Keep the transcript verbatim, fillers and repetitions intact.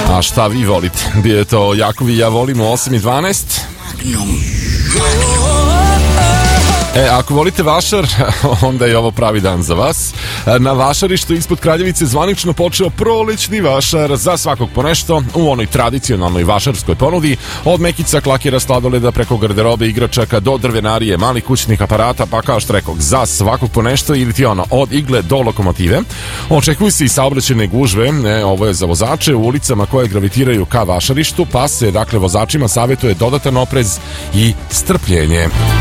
A šta vi volite? Bio je to Jakovi, ja volim u osam i dvanaest. E, ako volite vašar, onda je ovo pravi dan za vas. Na vašarištu ispod Kraljevice zvanično počeo prolećni vašar za svakog po nešto u onoj tradicionalnoj vašarskoj ponudi, od mekica, klakera, sladoleda preko garderobe, igračaka do drvenarije, malih kućnih aparata, pa kao što rekao, za svakog po nešto ili ti ono, od igle do lokomotive. Očekuju se i saobraćajne gužve, e, ovo je za vozače u ulicama koje gravitiraju ka vašarištu, pa se dakle vozačima savjetuje dodatan oprez i strpljenje.